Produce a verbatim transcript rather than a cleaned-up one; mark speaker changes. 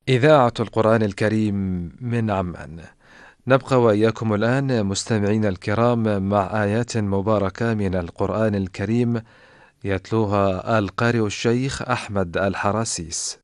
Speaker 1: إذاعة القرآن الكريم من عمان. نبقى وإياكم الآن مستمعين الكرام مع آيات مباركة من القرآن الكريم يتلوها القارئ الشيخ أحمد الحراسيس.